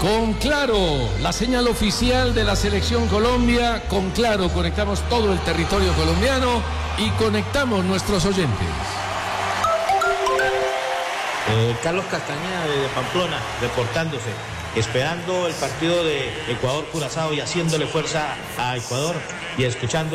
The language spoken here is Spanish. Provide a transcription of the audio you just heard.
Con Claro, la señal oficial de la Selección Colombia. Con Claro conectamos todo el territorio colombiano y conectamos nuestros oyentes. Carlos Castañeda de Pamplona reportándose, esperando el partido de Ecuador-Curazao y haciéndole fuerza a Ecuador y escuchando